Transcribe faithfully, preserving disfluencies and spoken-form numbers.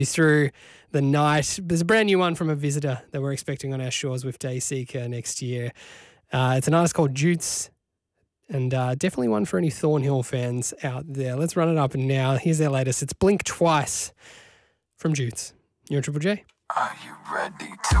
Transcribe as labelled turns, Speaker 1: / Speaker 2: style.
Speaker 1: through the night. There's a brand new one from a visitor that we're expecting on our shores with Dayseeker next year. Uh, it's an artist called Jutes, and uh, definitely one for any Thornhill fans out there. Let's run it up now. Here's their latest. It's Blink Twice from Jutes. You're in Triple J.
Speaker 2: Are you ready to